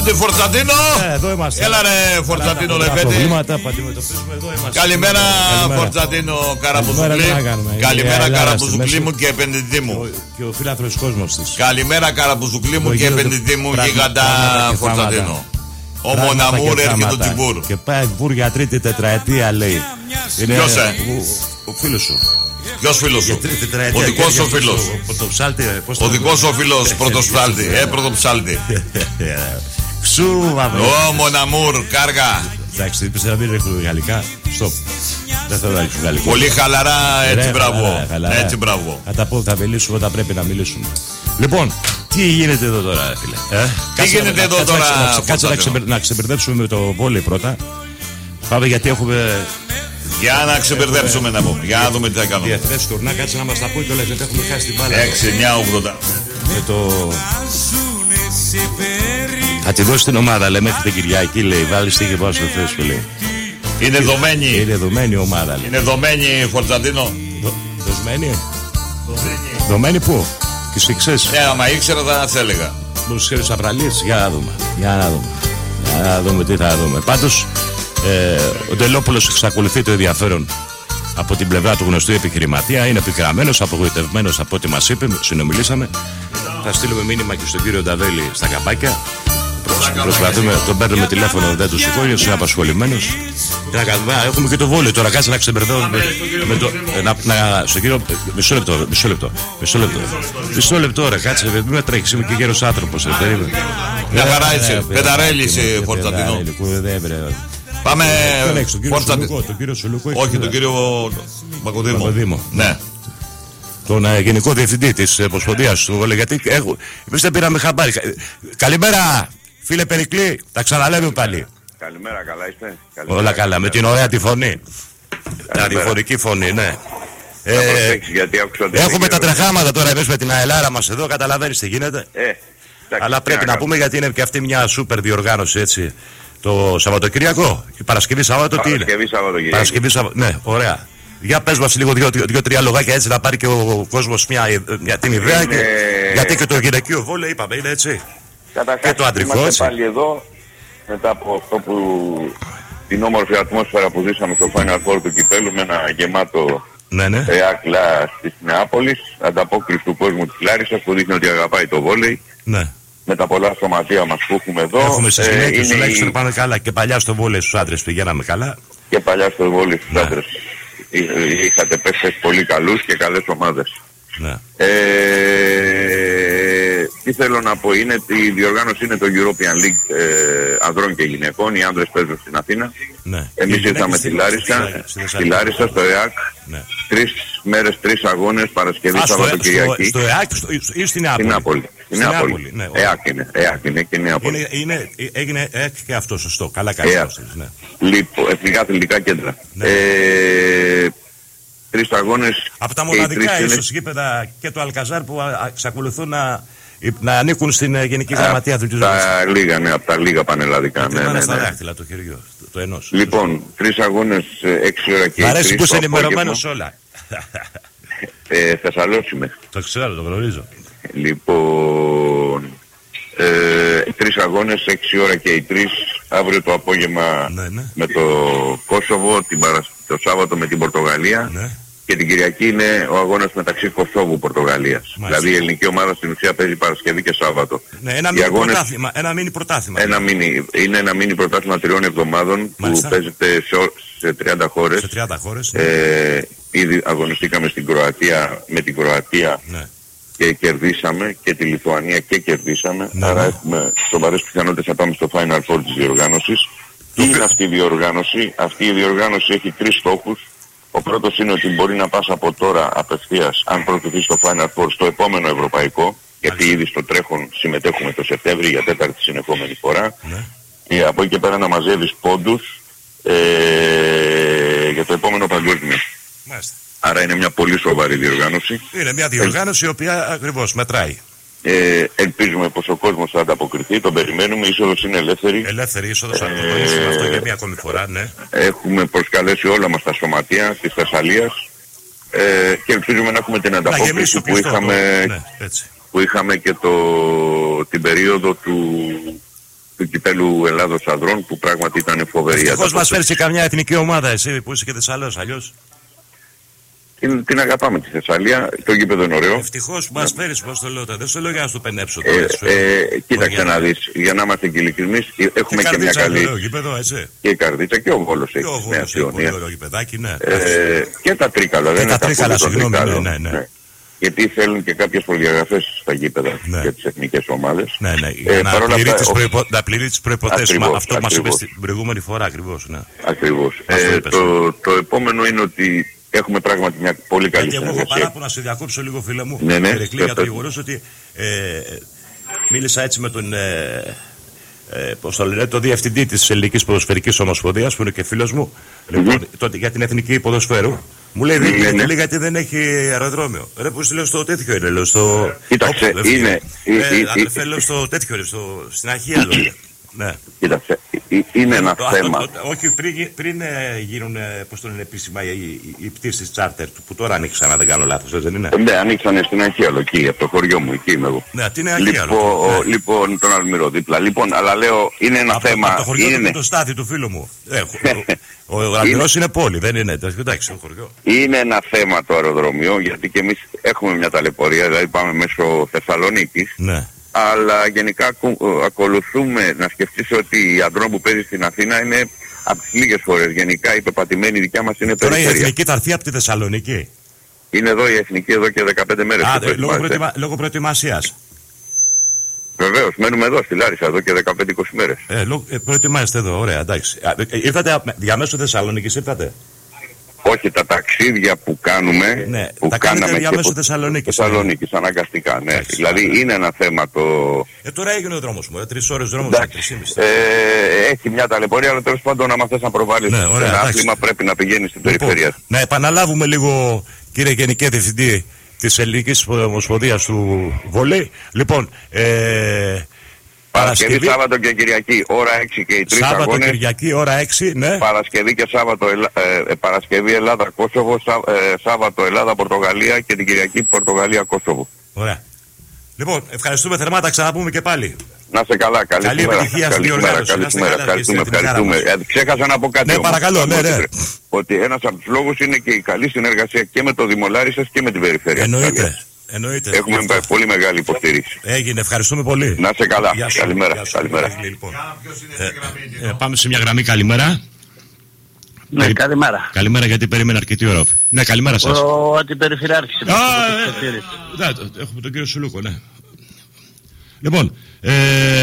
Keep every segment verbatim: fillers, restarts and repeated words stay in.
Άντε Φορτσατίνο. Ε, εδώ είμαστε. Έλα ρε Φορτσατίνο Λεπέτη. Προβλήματα που αντιμετωπίζουμε εδώ είμαστε. Καλημέρα Φορτσατίνο Καραπουζουκλή. Καλημέρα Καραπουζουκλή μου και επενδυτή μου. Και ο φίλαθρος κόσμος της. Καλημέρα Καραπουζουκλή μου και επενδυτή μου γίγαντα Φορτσατίνο. Ο Μοναμούρ έρχεται το Τσιμπούρ. Και πάει Τσιμπούρ για τρίτη τετραετία λέει. Ποιος ε? Ο φίλος σου. Ποιος φίλος σου? Ο δικός σου φίλος. Ο δικός σου φίλος πρωτοψάλτη. Ε, πρωτοψάλτη. Ξού βαβε. Ω Μοναμούρ, κάργα. Εντάξει, είπες να μην ρίχνουν γαλλικά. Στοπ. Δεν θέλω να ρίχνουν γαλλικά. Πολύ χαλαρά, έτσι μπράβο. Έτσι μπράβο. Κατά πού θα μιλήσουμε όταν πρέπει να μιλήσουμε. Λοιπόν, τι γίνεται εδώ τώρα, φίλε? Ε? Τι γίνεται εδώ τώρα? Κάτσε να, ξεπερ, να ξεπερδέψουμε με το βόλεϊ πρώτα. Πάμε γιατί έχουμε. Για να ξεπερδέψουμε να πούμε. Για να δούμε τι θα κάνουμε. Διεθνές τουρνά, κάτσε να μας τα πει κιόλας γιατί έχουμε χάσει την μπάλα. έξι εννιά ογδόντα. Με το. Θα τη δώσει την ομάδα, λέμε μέχρι την Κυριακή, λέει. Βάλει στοίχη πάνω στο θες, φίλε. Είναι δομένη. Είναι δομένη η ομάδα, λέει. Είναι δομένη, Φορτσατίνο. Δοσμένη. Δομένη πού? Και σου ξέρεις. Ναι, άμα ήξερα θα σε έλεγα. Μου ξέρεις Απραλίες, για να δούμε. Για να δούμε. Για να δούμε τι θα δούμε. Πάντως, ε, ο Τελόπουλος εξακολουθεί το ενδιαφέρον από την πλευρά του γνωστού επιχειρηματία. Είναι επικραμμένος, απογοητευμένος από ό,τι μας είπε. Συνομιλήσαμε. Θα στείλουμε μήνυμα και στον κύριο Νταβέλη στα καπάκια. Προσπαθούμε, τον παίρνουμε τηλέφωνο, δεν του σηκώνει, είναι απασχολημένος. Έχουμε και το βόλεϊ τώρα, κάτσε να ξεμπερδεύω με, με το. Να, να, στον κύριο. Μισό λεπτό, μισό λεπτό. Μισό λεπτό, μισό λεπτό ρε, κάτσε, μην με τρέχεις, είμαι και γέρος άνθρωπος. Μια χαρά είσαι, πενταρέλη είσαι, Φορτσατίνο. Πάμε, Φορτσατίνο. Τον κύριο Σουλούκο. Όχι, τον κύριο Μακοδήμο. Ναι. Τον uh, Γενικό Διευθυντή της Ομοσπονδίας του Βόλεϊ. Γιατί έχω, εμείς δεν πήραμε χαμπάρι. Καλημέρα, φίλε Περικλή. Τα ξαναλέμε πάλι. Καλημέρα, καλά είστε? Καλημέρα, όλα καλά, με την ωραία τη φωνή. Την αδιαφορική φωνή, ναι. Ε, γιατί έχουμε τα τρεχάματα τώρα εμείς με την αελάρα μας εδώ. Καταλαβαίνεις τι γίνεται. Ε, εντάξει, αλλά πρέπει να πούμε γιατί είναι και αυτή μια σούπερ διοργάνωση έτσι. Το Σαββατοκυριακό. Παρασκευή Σαββάτο τι είναι? Παρασκευή Σαββάτο. Ναι, ωραία. Για πες μας λίγο δύο-τρία λογάκια έτσι να πάρει και ο κόσμος μια, μια, την ιδέα. Είναι... Και, γιατί και το γυναικείο βόλεϊ είπαμε είναι έτσι. Καταρχάς, και το αντρικό είμαστε έτσι. Πάλι εδώ μετά από αυτό που την όμορφη ατμόσφαιρα που ζήσαμε στο Final Four του κυπέλου με ένα γεμάτο ναι, ναι. Εάκλα της Νεάπολης, ανταπόκριση του κόσμου της Λάρισσας που δείχνει ότι αγαπάει το βόλεϊ. Ναι. Με τα πολλά σωματεία μας που έχουμε εδώ. Έχουμε στις γυναίκες ε, τουλάχιστον η... πάμε καλά. Και παλιά στο βόλεϊ στους άντρες πηγαίναμε καλά. Και παλιά στο βόλεϊ στους ναι. άντρες. Είχατε παίχτες πολύ καλούς και καλές ομάδες. Ναι. Ε, τι θέλω να πω είναι ότι η διοργάνωση είναι το European League ε, ανδρών και γυναικών. Οι άντρες παίζουν στην Αθήνα. Ναι. Εμείς ήρθαμε στη Λάρισα, στη Λάρισα, στο ΕΑΚ. Ναι. Τρεις μέρες, τρεις αγώνες, Παρασκευή, Σαββατοκυριακή. Στο, στο ΕΑΚ ή στην Νεάπολη? Στην Νεάπολη. Στην Νεάπολη. Ναι, ΕΑΚ είναι, ΕΑΚ είναι και Νεάπολη. Είναι, είναι, έγινε ΕΑΚ και αυτό, σωστό. Καλά καλά. Ναι. Λοιπόν, εθνικά αθλητικά κέντρα. Ναι. Ε, τρεις αγώνες. Από τα μοναδικά ίσως είναι... γήπεδα και το Αλκαζάρ που εξακολουθούν να, να ανήκουν στην Γενική Γραμματεία του Αθλητισμού. Τα λίγα, ναι, από τα λίγα πανελλαδικά. Ναι, ναι, ναι. Στα δάχτυλα το χεριό, το, το ενός. Λοιπόν, τρεις αγώνες, έξι ώρα και μ' αρέσει που είσαι ενημερωμένος όλα. ε, Θεσσαλόσιμες. Το ξέρω, το γνωρίζω. Λοιπόν, ε, τρεις αγώνες, έξι ώρα και οι τρεις, αύριο το απόγευμα ναι, ναι. με το Κόσοβο, την παρασ... το Σάββατο με την Πορτογαλία ναι. και την Κυριακή είναι ο αγώνας μεταξύ Κωσόβου Πορτογαλίας. Μάλιστα. Δηλαδή η ελληνική ομάδα στην ουσία παίζει Παρασκευή και Σάββατο. Ναι, ένα μίνι αγώνες... πρωτάθλημα. Ένα μίνι πρωτάθλημα. Ένα μίνι, είναι ένα μίνι πρωτάθλημα τριών εβδομάδων. Μάλιστα. Που παίζεται σε, σε τριάντα χώρες. Σε τριάντα χώρες. Ναι. Ε, ήδη αγωνιστήκαμε στην Κροατία, με την Κροατία. Ναι. Και κερδίσαμε και τη Λιθουανία και κερδίσαμε. Ναι, άρα ναι. έχουμε σοβαρές πιθανότητες να πάμε στο Final Four της διοργάνωσης. Τι είναι αυτή η διοργάνωση? Αυτή η διοργάνωση έχει τρεις στόχους. Ο πρώτος είναι ότι μπορεί να πας από τώρα απευθείας, αν προκριθεί στο Final Four, στο επόμενο ευρωπαϊκό, γιατί ήδη στο τρέχον συμμετέχουμε το Σεπτέμβρη για τέταρτη συνεχόμενη φορά. Ναι. Και από εκεί και πέρα να μαζεύεις πόντους ε, για το επόμενο παγκόσμιο. Μάλιστα. Άρα είναι μια πολύ σοβαρή διοργάνωση. Είναι μια διοργάνωση η οποία ακριβώς μετράει. Ε, ελπίζουμε πως ο κόσμος θα ανταποκριθεί, τον περιμένουμε, η είσοδος είναι ελεύθερη. Ελεύθερη είσοδος, ε, ε, αυτό για μια ακόμη φορά, ναι. Έχουμε προσκαλέσει όλα μας τα σωματεία της Θεσσαλίας ε, και ελπίζουμε να έχουμε την ανταπόκριση που είχαμε, ναι, που είχαμε και το, την περίοδο του, του κυπέλου Ελλάδος Ανδρών που πράγματι ήταν φοβερή. Ευτυχώς μας φέρεις και καμιά εθνική ομάδα εσύ που είσαι και Θεσσαλός αλλιώς. Την, την αγαπάμε τη Θεσσαλία, το γήπεδο είναι ωραίο. Ευτυχώς που μας φέρεις, πώς το λέω, δεν σου λέω για να σου πενέψω. Ε, ε, κοίταξε να δεις, για να είμαστε και ειλικρινείς, έχουμε και, και μια καλή... Ωραίο, γήπεδο, έτσι. Και η Καρδίτσα και ο Βόλος έχει. Και ο Βόλος έχει πολύ ωραίο γηπεδάκι, ναι. Ε, και τα Τρίκαλα, και δεν τα είναι Τρίκαλα, συγγνώμη, ναι, ναι, ναι. ναι. Γιατί θέλουν και κάποιες προδιαγραφές στα γήπεδα ναι. για τις εθνικές ομάδες. Ναι, ναι, για ε, να, πληρεί αυτά, τις προϋπο... να πληρεί τις προϋποθέσεις, αυτό που μας είπες την προηγούμενη φορά ακριβώς. Ναι. Ακριβώς. Ε, το, το επόμενο είναι ότι έχουμε πράγματι μια πολύ καλή συνεργασία. Και εγώ έχω παράπονο να σε διακόψω λίγο, φίλε μου, ναι, ναι, Ηρακλή, για το γεγονός ότι ε, μίλησα έτσι με τον ε, ε, πώς το λένε, το διευθυντή της Ελληνικής Ποδοσφαιρικής Ομοσπονδίας, που είναι και φίλος μου, mm-hmm. λοιπόν, το, για την Εθνική Ποδοσφαίρου. Μου λέει, δεν είναι ναι. γιατί δεν έχει αεροδρόμιο. Ρε, που σου λέω στο τέτοιο είναι, λέω στο... Κοίταξε, Όπου, είναι... Ε, αδερφέ, λέω στο τέτοιο είναι, στο, στην Αχία, λέω. Ναι. Κοίταξε, είναι ένα το, θέμα. Το, το, όχι, πριν, πριν ε, γίνουν ε, πώς το λένε, επίσημα οι, οι, οι πτήσεις τσάρτερ που τώρα ανοίξαν, αν δεν κάνω λάθος, δεν είναι. Ναι, ανοίξανε στην Αχία, εκεί, από το χωριό μου, εκεί είμαι εγώ. Ναι, τι είναι Αχία, λοιπόν, ναι. λοιπόν, τον Αλμυρό δίπλα. Λοιπόν, αλλά λέω, είναι ένα από, θέμα. Από το χωριό είναι... του το στάθι του φίλου μου. Ε, ο ο Αλμυρός είναι πόλη, δεν είναι. Εντάξει, το χωριό. Είναι ένα θέμα το αεροδρομίο, γιατί και εμείς έχουμε μια ταλαιπωρία, δηλαδή πάμε μέσω Θεσσαλονίκης. Ναι. Αλλά γενικά ακολουθούμε, να σκεφτείς ότι η Ανδρών που παίζει στην Αθήνα είναι από τις λίγες φορές. Γενικά η πεπατημένη δικιά μας είναι τώρα περιφέρεια. Η εθνική θα έρθει από τη Θεσσαλονίκη. Είναι εδώ η εθνική εδώ και δεκαπέντε μέρες. Α, λόγω, προετοιμα... λόγω προετοιμασίας. Βεβαίως, μένουμε εδώ στη Λάρισα εδώ και δεκαπέντε είκοσι μέρες. Ε, λο... ε, προετοιμάζεστε εδώ, ωραία, εντάξει. Ήρθατε διαμέσου Θεσσαλονίκης, ήρθατε. Όχι, τα ταξίδια που κάνουμε. Ναι, που τα κάνετε διαμέσου Θεσσαλονίκης. Θεσσαλονίκης, ναι. Αναγκαστικά, ναι. Εντάξει, δηλαδή άρα. Είναι ένα θέμα το. Ε, τώρα έγινε ο δρόμος μου, ε, τρεις ώρες δρόμος, τρεις και μισή. Ε, έχει μια ταλαιπωρία, αλλά τέλος πάντων, άμα θες να προβάλλεις ναι, ένα άθλημα, πρέπει να πηγαίνεις στην λοιπόν, περιφέρεια. Να επαναλάβουμε λίγο, κύριε Γενική Διευθυντή της Ελληνικής Ομοσπονδίας του Βολέι. Λοιπόν, ε. Παρασκευή, Παρασκευή, Σάββατο και Κυριακή, ώρα έξι και οι τρεις Σάββατο, αγώνες. Κυριακή, ώρα έξι, ναι. Παρασκευή και Σάββατο, ε, Παρασκευή Ελλάδα-Κόσοβο, Σά, ε, Σάββατο Ελλάδα-Πορτογαλία και την Κυριακή Πορτογαλία-Κόσοβο. Ωραία. Λοιπόν, ευχαριστούμε θερμά, τα ξαναπούμε και πάλι. Να είστε καλά, καλή, καλή σήμερα. επιτυχία στην διοργάνωση. Καλή σήμερα, ευχαριστούμε, ευχαριστούμε. Ε, ξέχασα να πω κάτι. Ναι, όμως, παρακαλώ, ναι, ναι. Ότι ένας από τους λόγους είναι και η καλή συνεργασία και με το Δημολάρισας και με την περιφέρεια. Εννοείται. Εννοείται. Έχουμε με πολύ μεγάλη υποστήριξη. Έγινε, ευχαριστούμε πολύ. Να είστε καλά. Καλημέρα. Γεια σου, καλημέρα. Γεια σου, λοιπόν. ε, ε, πάμε σε μια γραμμή, καλημέρα. Ναι, Περι... καλημέρα. Καλημέρα, γιατί περίμενα αρκετή ώρα. Ναι, καλημέρα σας. Ο αντιπεριφερειάρχης. Α, ε, ε, έχουμε τον κύριο Σουλούκο, ναι. Λοιπόν, ε,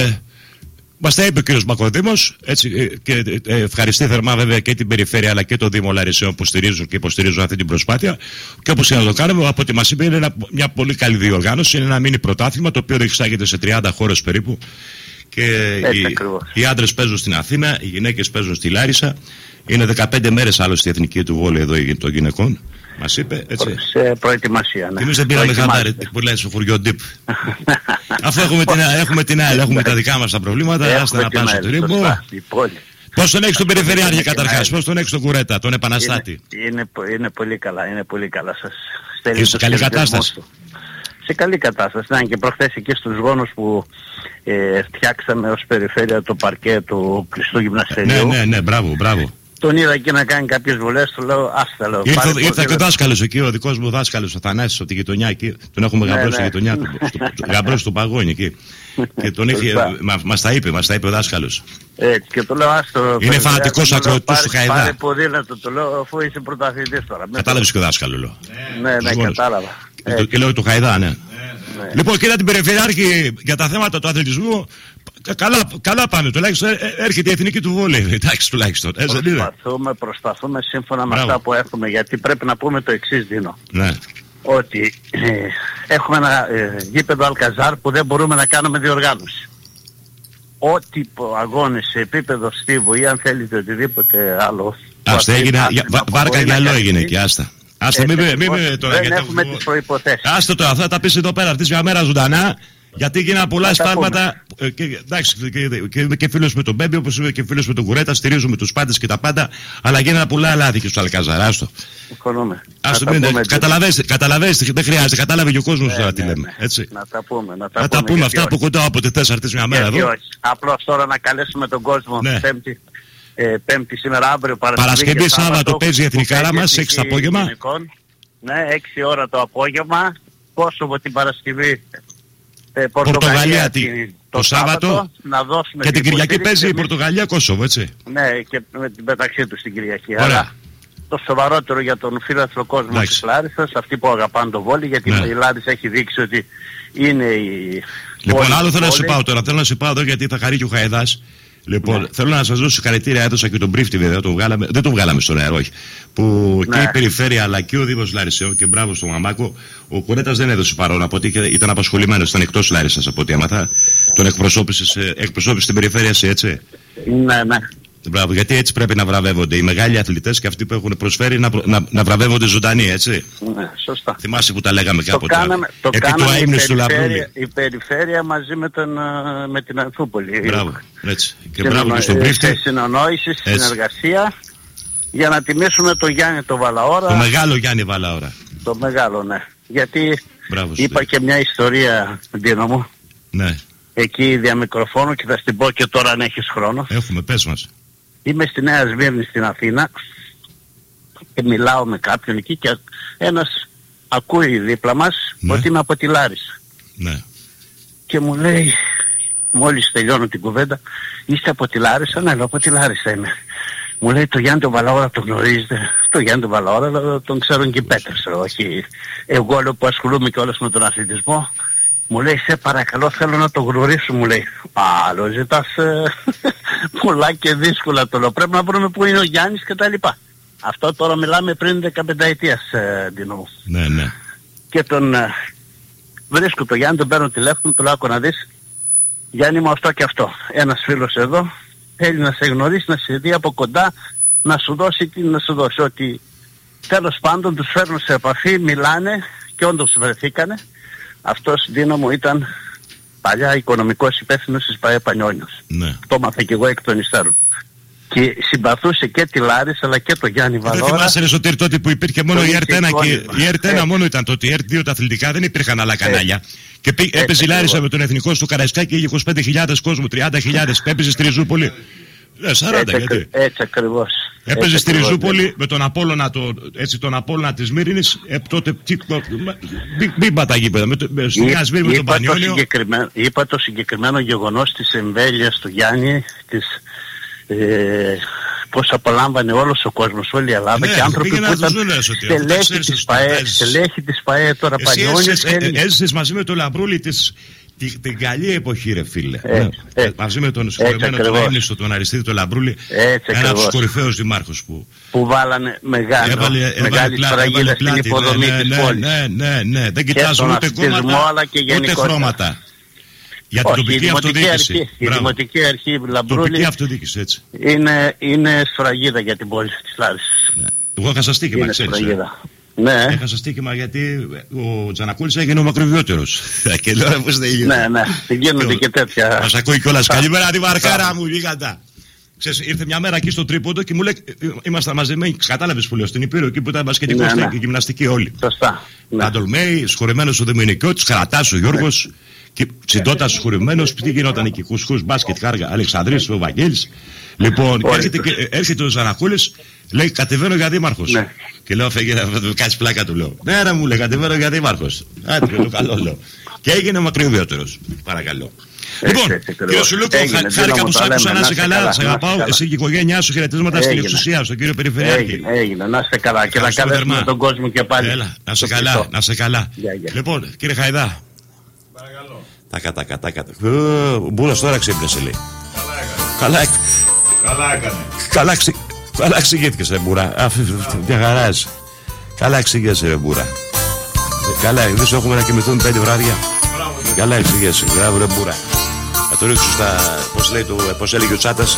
μας τα είπε ο κύριος Μακροδήμος, έτσι, και ε, ευχαριστεί θερμά βέβαια και την περιφέρεια αλλά και το Δήμο Λαρισαίων που στηρίζουν και υποστηρίζουν αυτή την προσπάθεια. Και όπως και να το κάνουμε, από ό,τι μας είπε, είναι ένα, μια πολύ καλή διοργάνωση. Είναι ένα μίνι πρωτάθλημα το οποίο διεξάγεται σε τριάντα χώρες περίπου. Και οι, οι άντρες παίζουν στην Αθήνα, οι γυναίκες παίζουν στη Λάρισα. Είναι δεκαπέντε μέρες άλλωστε η εθνική του βόλεϊ εδώ των γυναικών. Μας είπε, έτσι. Σε προετοιμασία, ναι. Εμείς δεν πήραμε χαντάρι που λέει στο χωριό Ντύπ. Αφού έχουμε την, έχουμε την άλλη, έχουμε τα δικά μας τα προβλήματα, άστε να πάνε στο τρίπο. Πώς τον έχεις τον Περιφερειάρχη καταρχάς, πώς τον έχεις τον Κουρέτα, τον επαναστάτη. Είναι, είναι, είναι πολύ καλά, είναι πολύ καλά. Σας στέλνει σε καλή κατάσταση. Σε καλή κατάσταση. Να, και προχθές εκεί στους γόνους που ε, φτιάξαμε ως περιφέρεια το παρκέ του κλειστού γυμναστηρίου. Ναι, ναι, ναι, μπράβο, μπράβο. Τον είδα και να κάνει κάποιες βολές, του λέω άστα λέω. Ήρθε, ήρθε και ο δάσκαλος εκεί, ο δικός μου δάσκαλος, ο Θανάσης, από τη γειτονιά εκεί. Τον έχουμε ναι, γαμπρό στη ναι. γειτονιά του, γαμπρό στο παγόνι εκεί. Και τον είχε, μα, μας τα είπε, μας τα είπε ο δάσκαλος. Ε, και του λέω άστο. Είναι φανατικός ακροατής του Χαϊδά. Πάρε ποδήλατο, του λέω, αφού είσαι πρωταθλητής τώρα. Κατάλαβες και ο δάσκαλο, λέω. Ναι, ναι, κατάλαβα. Και λέω του Χαϊδά, ναι. Λοιπόν, κύριε την Περιφερειάρχη, για τα θέματα του αθλητισμού, καλά, καλά πάμε. Τουλάχιστον έρχεται η εθνική του βόλεϊ. Εντάξει, τουλάχιστον. Προσπαθούμε, προσπαθούμε σύμφωνα με αυτά που έχουμε. Γιατί πρέπει να πούμε το εξής, Δίνο. Ναι. Ότι ε, έχουμε ένα ε, γήπεδο Αλκαζάρ που δεν μπορούμε να κάνουμε διοργάνωση. Ό,τι αγώνες σε επίπεδο στίβου ή αν θέλετε οτιδήποτε άλλο. Άστα, έγινε, βάρκα γυαλό έγινε εκεί, άστα. Άστα, μην με τώρα. Δεν έχουμε τις προϋποθέσεις. Άστα τώρα, θα τα πεις εδώ πέρα αυτής μια μέρα ζωντανά. Γιατί έγιναν πολλά σφάλματα. Και, εντάξει, και, και είμαι και φίλος με τον Μπέμπι, όπως είμαι και φίλος με τον Κουρέτα. Στηρίζουμε τους πάντες και τα πάντα. Αλλά γίνανε πολλά λάθη και στο Αλκαζαρά. Άστο. Καταλαβαίνετε, καταλαβαίνετε, δεν χρειάζεται. Κατάλαβε και ο κόσμος τώρα τι λέμε. Να τα πούμε. Να τα, να τα πούμε αυτά που κοντά όποτε θες αρτής μια μέρα εδώ. Απλώς τώρα να καλέσουμε τον κόσμο. Πέμπτη. Ε, πέμπτη σήμερα, αύριο Παρασκευή. Παρασκευή, Σάββατο παίζει η εθνικά μας, έξι το απόγευμα. Ναι, έξι ώρα το απόγευμα. Κόσοβο την Παρασκευή. Ε, Πορτογαλία, Πορτογαλία τη, το, το Σάββατο. Σάββατο να δώσουμε και την Κυριακή παίζει η Πορτογαλία Κόσοβο, έτσι. Ναι, και με την μεταξύ τους την Κυριακή. Άρα το σοβαρότερο για τον φίλαθλο κόσμο της Λάρισσας, αυτοί που αγαπάνε το βόλι, γιατί ναι. η Λάρισα έχει δείξει ότι είναι η. Λοιπόν, άλλο θέλω να σε πάω τώρα. Θέλω να σε πάω εδώ γιατί θα χαρεί και ο Χαϊδάς. Λοιπόν, ναι. θέλω να σας δώσω συγχαρητήρια. Έδωσα και τον πρίφτη βέβαια. Το βγάλαμε, δεν το βγάλαμε στον αέρα, όχι. Που ναι. και η περιφέρεια αλλά και ο Δήμος Λάρισαιών και μπράβο στον Μαμάκο. Ο Κουρέτας δεν έδωσε παρόν από ότι ήταν απασχολημένος. Ήταν εκτός Λάρισας από ό,τι έμαθα. Τον εκπροσώπησε στην περιφέρεια, έτσι. Ναι, ναι. Μπράβο, γιατί έτσι πρέπει να βραβεύονται οι μεγάλοι αθλητές και αυτοί που έχουν προσφέρει να, να, να βραβεύονται ζωντανοί, έτσι. Ναι, σωστά. Θυμάσαι που τα λέγαμε κάποτε. Το κάναμε, το επί κάναμε του αείμνης του Λαμπρούλη. Η περιφέρεια μαζί με, τον, με την Ανθούπολη. Μπράβο, έτσι. Και μπράβο και στον πρίφτη. Σε συνεννόηση, σε συνεργασία, για να τιμήσουμε τον Γιάννη το Βαλαώρα. Το μεγάλο Γιάννη Βαλαώρα. Το μεγάλο, ναι. Γιατί μπράβο, είπα και μια ιστορία, Ντίνο μου. Ναι. Εκεί δια μικροφώνου και θα στην πω και τώρα αν έχεις χρόνο. Έχουμε, πες μας. Είμαι στη Νέα Σμύρνη στην Αθήνα και μιλάω με κάποιον εκεί και ένας ακούει δίπλα μας ναι. ότι είμαι από τη Λάρισα. Ναι. Και μου λέει, μόλις τελειώνω την κουβέντα, είστε από τη Λάρισα? Ναι, λέω, από τη Λάρισα είμαι. Μου λέει, το Γιάννη τον Βαλαώρα τον γνωρίζετε? Το Γιάννη τον Βαλαώρα τον ξέρουν και οι πέτρες, όχι. Εγώ λέω που ασχολούμαι και όλος με τον αθλητισμό. Μου λέει, σε παρακαλώ θέλω να το γνωρίσω, μου λέει. Άλλο ζητάς ε, πολλά και δύσκολα το λέω. Πρέπει να βρούμε που είναι ο Γιάννης και τα λοιπά. Αυτό τώρα μιλάμε πριν δεκαπέντε ετίας, ε, Ντίνο μου. Ναι, ναι. Και τον ε, βρίσκω το Γιάννη, τον παίρνω τηλέφωνο, του λέω να δεις. Γιάννη μου αυτό και αυτό. Ένας φίλος εδώ θέλει να σε γνωρίσει, να σε δει από κοντά, να σου δώσει τι να σου δώσει. Ότι τέλος πάντων τους φέρνω σε επαφή, μιλάνε και όντως βρεθήκανε. Αυτός, Ντίνο μου, ήταν παλιά οικονομικός υπεύθυνος της ΠΑΕ Πανιόνιος. Ναι. Το μάθα και εγώ εκ των υστέρων. Και συμπαθούσε και τη Λάρισα αλλά και τον Γιάννη Βαλαώρα. Δεν θυμάσαι ρε Σωτήρη τότε που υπήρχε μόνο η ΕΡΤ ένα και η ΕΡΤ ένα μόνο ήταν τότε. Η ΕΡΤ δύο τα αθλητικά, δεν υπήρχαν άλλα κανάλια. Και πή, έπαιζε η Λάρισα με τον εθνικό στο Καραϊσκάκι και είκοσι πέντε χιλιάδες κόσμο, τριάντα χιλιάδες. Έπαιζε στη Ριζούπολη. Ναι, σαράντα έτσι, γιατί. Έτσι ακριβώς. Έπαιζε στη Ριζούπολη με τον Απόλλωνα, το, έτσι, τον Απόλλωνα της Μύρινης. Ε, τότε μην πάτα γήπεδα. Με, με, στη Νέα Σμύρνη με τον Πανιόνιο. Είπα το συγκεκριμένο γεγονός της εμβέλειας του Γιάννη, της, ε, πώς απολάμβανε όλος ο κόσμος, όλη η Ελλάδα, ναι, και άνθρωποι που ήταν στελέχη της ΠΑΕ, στελέχη της ΠΑΕ τώρα Πανιόνιος. Έζησες μαζί με τον Λαμπρούλη της... Την, την καλή εποχή, ρε φίλε. Ε, ναι. ε, Μαζί με τον συγχωρεμένο τον Αίμνηστο, τον Αριστίδη, τον Λαμπρούλη, ένα από τους κορυφαίους δημάρχους που... Που βάλανε μεγάλο, έβαλε, μεγάλη σφραγίδα στην υποδομή ναι, της ναι, πόλης. Ναι, ναι, ναι. Δεν κοιτάζουν ούτε κόμματα, ούτε χρώματα. Για την τοπική αυτοδιοίκηση. Η δημοτική αρχή Λαμπρούλη τοπική αυτοδιοίκηση, έτσι. Είναι, είναι σφραγίδα για την πόλη της Λάρισσας. Ναι. Εγώ είχα στοίχημα, ξέρεις. Ναι. Έχασα στοίχημα γιατί ο Τζανακούλης έγινε ο μακροβιότερος. Και λέω πως δεν γίνεται. Ναι, ναι, γίνονται και τέτοια. Μας ακούει κιόλας. Καλημέρα τη Μαρκάρα μου, γίγαντα. Ξέρεις, ήρθε μια μέρα εκεί στο Τρίποντο και μου λέει, ήμασταν μαζεμένοι, κατάλαβες που λέω, στην Υπήρο, εκεί που ήταν μπασκετικός και γυμναστική όλοι. Σωστά. Αντολμέη, σχολεμένος ο Δεμηνικιώτης, Καρατάς ο Γιώργος, Τσιντώτας σχολεμένος, τι γινόταν εκεί, Κουσκούς, μπάσκετ, Χάργα, Αλεξανδρής, ο Βαγγέλης. Λοιπόν, έρχεται ο Τζανακούλης, λέει κατεβαίνω για δήμαρχος. Ναι. Και λέω φέγγε να κάνεις πλάκα του λέω. Ναι ρε μου λέει κατεβαίνω για δήμαρχος. Άντε και το καλό λέω. Και έγινε μακροβιότερος. Παρακαλώ. Λοιπόν, κύριο Σουλούκο, χάρηκα που σ' άκουσα, να είσαι καλά. Σε αγαπάω. Εσύ και η οικογένειά σου, χαιρετίσματα στην εξουσία, στον κύριο Περιφερειάρχη. Έγινε, να είστε καλά. Και να καλέσουμε τον κόσμο και πάλι. Έλα, να είσαι καλά, να είσαι καλά. Λοιπόν, κύριε Χαϊδά. Παρακαλώ. Τάκα, τάκα, τάκα. Ο Μπούλας τώρα ξύπνησε λέει. Καλά έκανε. Καλά έκανε. Καλά ξύ... Καλά εξηγήθηκες ρε Μπούρα. Διαγαράζει. Καλά εξηγήθηκες ρε Μπούρα. Καλά, δεν σου έχουμε να κοιμηθούμε πέντε βράδια. Καλά εξηγήθηκες. Μπράβο ρε Μπούρα. Θα το ρίξω στα... Πώς, λέει, το, πώς έλεγε ο Τσάτας.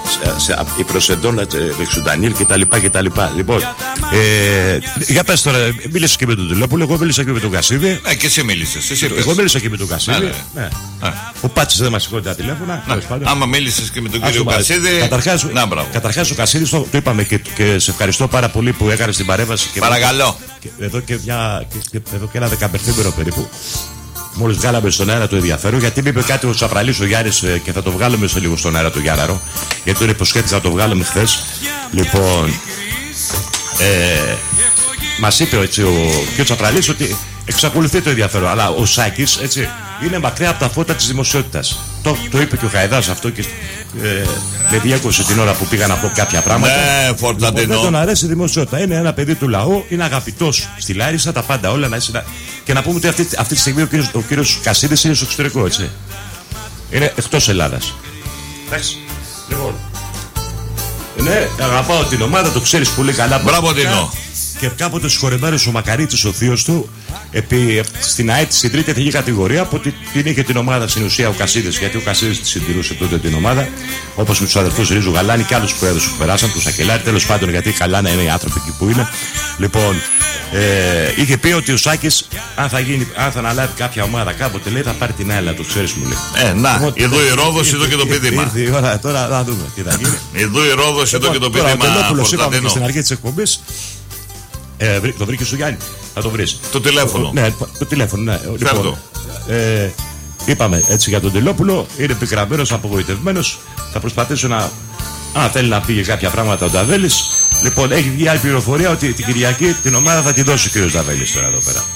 η προσεντόλα Δεξουντανίλ κτλ. Λοιπόν, ε, για πες τώρα, μίλησες και με τον Τελόπουλο, εγώ μίλησα και με τον Κασίδη. Ε, και εσύ μίλησες. Εσύ εγώ μίλησα και με τον Κασίδη. Ναι, ναι. Ναι. Ο Πάτσης δεν μας σηκώνει τα τηλέφωνα. Ναι. Άμα μίλησες και με τον κύριο Κασίδη. Καταρχάς, καταρχάς ο Κασίδης, το, το είπαμε και, και σε ευχαριστώ πάρα πολύ που έκανες την παρέμβαση. Και παρακαλώ. Και εδώ, και μια, και, εδώ και ένα δεκαπενθήμερο περίπου. Μόλις βγάλαμε στον αέρα το ενδιαφέρον, γιατί μου είπε κάτι ο Τσαπραλής ο Γιάννης και θα το βγάλουμε σε λίγο στον αέρα το Γιάνναρο, γιατί τον υποσχέθηκα να το βγάλουμε χθες. Λοιπόν, ε, μας είπε έτσι ο κ. Τσαπραλής ότι εξακολουθεί το ενδιαφέρον, αλλά ο Σάκης έτσι, είναι μακριά από τα φώτα της δημοσιότητας. Το, το είπε και ο Χαϊδάς αυτό και ε, με διέκοψε την ώρα που πήγα να πω κάποια πράγματα. Ναι, φορταντινό. Λοιπόν, δεν τον αρέσει η δημοσιότητα. Είναι ένα παιδί του λαού, είναι αγαπητός στη Λάρισα, τα πάντα όλα να είσαι. Και να πούμε ότι αυτή, αυτή τη στιγμή ο κύριος, ο κύριος Κασίδης είναι στο εξωτερικό, έτσι. Είναι εκτός Ελλάδας. Εντάξει. Λοιπόν. Ναι, αγαπάω την ομάδα, το ξέρεις πολύ καλά. Μπράβο, Τινό. Και κάποτε συγχωρεμένος ο Μακαρίτης, ο θείος του, επί, στην ΑΕΤ στην τρίτη εθνική κατηγορία, από ότι την είχε την ομάδα στην ουσία ο Κασίδης, γιατί ο Κασίδης τη συντηρούσε τότε την ομάδα, όπως με τους αδερφούς Ρίζου Γαλάνη και άλλους πρόεδρους που περάσαν, του Σακελάρη, τέλος πάντων, γιατί καλά να είναι οι άνθρωποι εκεί που είναι. Λοιπόν, ε, είχε πει ότι ο Σάκης, αν θα, γίνει, αν θα αναλάβει κάποια ομάδα κάποτε, λέει, θα πάρει την άλλη, το ξέρεις, μου λέει. Ε, να, λοιπόν, εδώ η Ρόδος, εδώ και το πείδημα. Ήρθε η ώρα, τώρα να δούμε τι θα γίνει. Εδώ η Ρόδος, εδώ και το πείδημα. Είπαμε και στην αρχή της εκπομπής. Ε, το βρήκε στο Γιάννη, θα το βρεις. Το τηλέφωνο. Ναι, το τηλέφωνο, ναι. Λοιπόν, ε, είπαμε έτσι για τον Τελόπουλο, είναι πικραμένος, απογοητευμένος. Θα προσπαθήσω να. Αν θέλει να πει για κάποια πράγματα ο Νταβέλης. Λοιπόν, έχει βγει άλλη πληροφορία ότι την Κυριακή την ομάδα θα τη δώσει ο κ. Νταβέλης τώρα εδώ πέρα.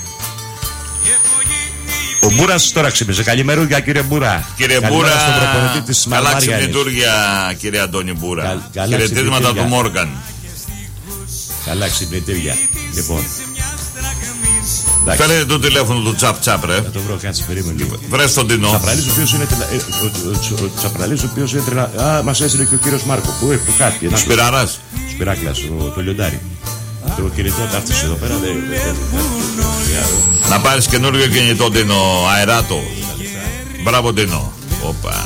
Ο Μπούρας τώρα ξύπνησε. Καλημερούγια, κύριε Μπούρα. Κύριε Μπούρα, καλά ξυπνητούρια, κύριε Αντώνη Μπούρα. Χαιρετίσματα του Μόργαν. Καλά ξυπνητήρια. Λοιπόν. Φέρετε το τηλέφωνο του Τσαπ Τσαπ, ρε. Θα το βρω, κάτσε, περίμενε λίγο. Βρες τον Τινό. Τσαπραλής, ο οποίος είναι τρελα... ο Τσαπραλής, ο οποίος είναι τρελα... Α, μας έστειλε και ο κύριος Μάρκο. Πού, που κάτι. Ο Σπυράρας. Ο Σπυράκλας, το λιοντάρι. Το κινητό τα έρθεις εδώ πέρα. Να πάρεις καινούριο κινητό, Τινό. Αεράτο. Μπράβο, Τινό. Οπα.